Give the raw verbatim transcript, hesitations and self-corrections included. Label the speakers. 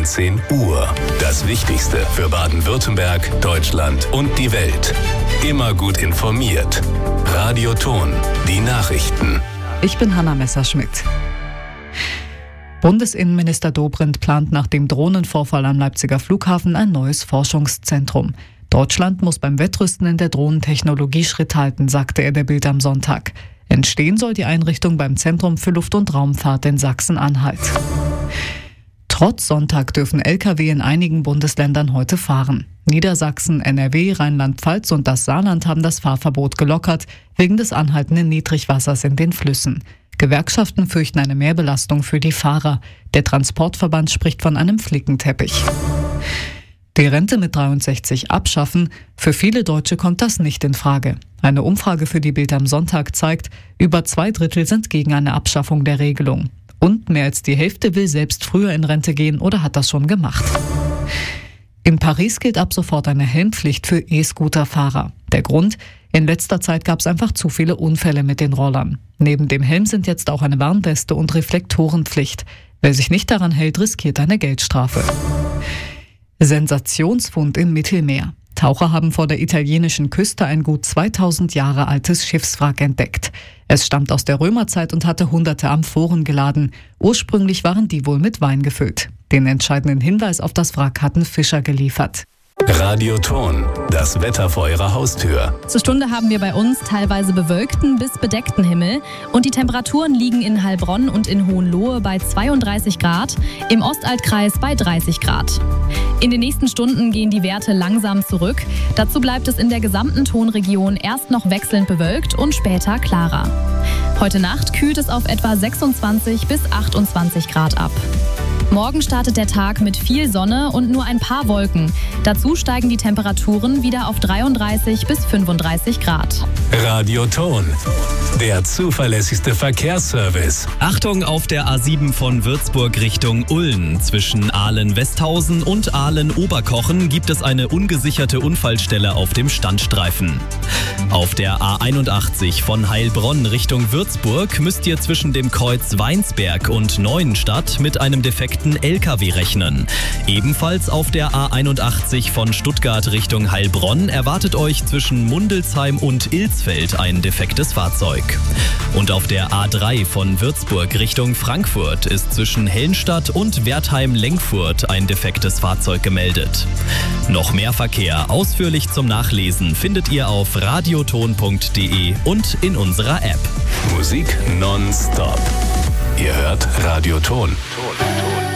Speaker 1: neunzehn Uhr. Das Wichtigste für Baden-Württemberg, Deutschland und die Welt. Immer gut informiert. Radio Thon, die Nachrichten.
Speaker 2: Ich bin Hanna Messerschmidt. Bundesinnenminister Dobrindt plant nach dem Drohnenvorfall am Leipziger Flughafen ein neues Forschungszentrum. Deutschland muss beim Wettrüsten in der Drohnentechnologie Schritt halten, sagte er der Bild am Sonntag. Entstehen soll die Einrichtung beim Zentrum für Luft- und Raumfahrt in Sachsen-Anhalt. Trotz Sonntag dürfen L K W in einigen Bundesländern heute fahren. Niedersachsen, N R W, Rheinland-Pfalz und das Saarland haben das Fahrverbot gelockert, wegen des anhaltenden Niedrigwassers in den Flüssen. Gewerkschaften fürchten eine Mehrbelastung für die Fahrer. Der Transportverband spricht von einem Flickenteppich. Die Rente mit dreiundsechzig abschaffen? Für viele Deutsche kommt das nicht in Frage. Eine Umfrage für die Bild am Sonntag zeigt, über zwei Drittel sind gegen eine Abschaffung der Regelung. Und mehr als die Hälfte will selbst früher in Rente gehen oder hat das schon gemacht. In Paris gilt ab sofort eine Helmpflicht für E-Scooter-Fahrer. Der Grund? In letzter Zeit gab es einfach zu viele Unfälle mit den Rollern. Neben dem Helm sind jetzt auch eine Warnweste und Reflektorenpflicht. Wer sich nicht daran hält, riskiert eine Geldstrafe. Sensationsfund im Mittelmeer. Taucher haben vor der italienischen Küste ein gut zweitausend Jahre altes Schiffswrack entdeckt. Es stammt aus der Römerzeit und hatte hunderte Amphoren geladen. Ursprünglich waren die wohl mit Wein gefüllt. Den entscheidenden Hinweis auf das Wrack hatten Fischer geliefert.
Speaker 1: Radio Thon, das Wetter vor Ihrer Haustür.
Speaker 3: Zur Stunde haben wir bei uns teilweise bewölkten bis bedeckten Himmel und die Temperaturen liegen in Heilbronn und in Hohenlohe bei zweiunddreißig Grad, im Ostaltkreis bei dreißig Grad. In den nächsten Stunden gehen die Werte langsam zurück. Dazu bleibt es in der gesamten Thonregion erst noch wechselnd bewölkt und später klarer. Heute Nacht kühlt es auf etwa sechsundzwanzig bis achtundzwanzig Grad ab. Morgen startet der Tag mit viel Sonne und nur ein paar Wolken. Dazu steigen die Temperaturen wieder auf dreiunddreißig bis fünfunddreißig Grad.
Speaker 1: Radio Thon, der zuverlässigste Verkehrsservice.
Speaker 4: Achtung auf der A sieben von Würzburg Richtung Ulm. Zwischen Ahlen-Westhausen und Ahlen-Oberkochen gibt es eine ungesicherte Unfallstelle auf dem Standstreifen. Auf der A einundachtzig von Heilbronn Richtung Würzburg müsst ihr zwischen dem Kreuz Weinsberg und Neuenstadt mit einem defekten L K W rechnen. Ebenfalls auf der A einundachtzig von Stuttgart Richtung Heilbronn erwartet euch zwischen Mundelsheim und Ilsfeld ein defektes Fahrzeug. Und auf der A drei von Würzburg Richtung Frankfurt ist zwischen Hellenstadt und Wertheim-Lenkfurt ein defektes Fahrzeug gemeldet. Noch mehr Verkehr ausführlich zum Nachlesen findet ihr auf radioton punkt de und in unserer App.
Speaker 1: Musik nonstop. Ihr hört Radio Thon.